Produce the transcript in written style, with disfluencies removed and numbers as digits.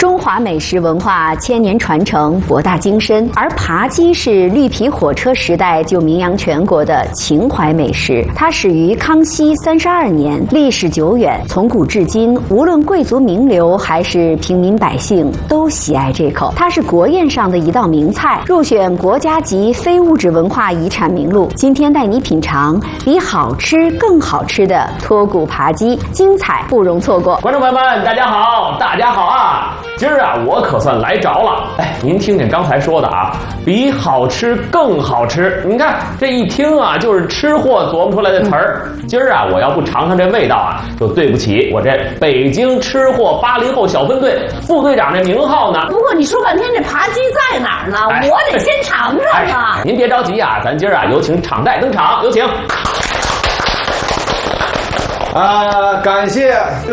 中华美食文化千年传承，博大精深，而扒鸡是绿皮火车时代就名扬全国的情怀美食。它始于康熙32年，历史久远，从古至今，无论贵族名流还是平民百姓都喜爱这口。它是国宴上的一道名菜，入选国家级非物质文化遗产名录。今天带你品尝比好吃更好吃的脱骨扒鸡，精彩不容错过。 观众朋友们，大家好，大家好啊！今儿啊，我可算来着了。哎，您听见刚才说的啊，比好吃更好吃。你看这一听啊，就是吃货琢磨出来的词儿。今儿啊，我要不尝尝这味道啊，就对不起我这北京吃货80后小分队副队长这名号呢。 不过你说半天这扒鸡在哪儿呢？我得先尝尝啊！ 您别着急啊，咱今儿啊，有请场代登场，有请。 感谢